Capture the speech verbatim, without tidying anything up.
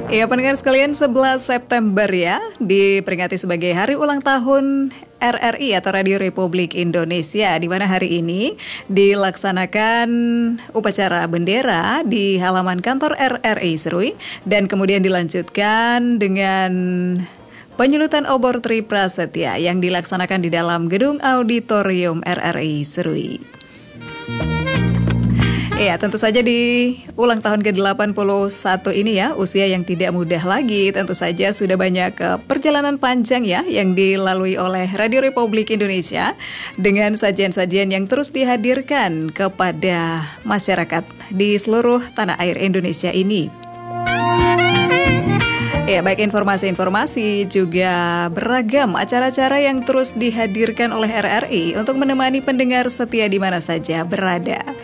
Ya, pendengar sekalian, sebelas September ya diperingati sebagai hari ulang tahun R R I atau Radio Republik Indonesia, di mana hari ini dilaksanakan upacara bendera di halaman kantor R R I Serui dan kemudian dilanjutkan dengan penyulutan obor Tri Prasetya yang dilaksanakan di dalam gedung auditorium R R I Serui. Ya, tentu saja di ulang tahun ke delapan puluh satu ini ya, usia yang tidak mudah lagi. Tentu saja sudah banyak uh, perjalanan panjang ya yang dilalui oleh Radio Republik Indonesia dengan sajian-sajian yang terus dihadirkan kepada masyarakat di seluruh tanah air Indonesia ini. Ya, baik informasi-informasi juga beragam acara-acara yang terus dihadirkan oleh R R I untuk menemani pendengar setia di mana saja berada.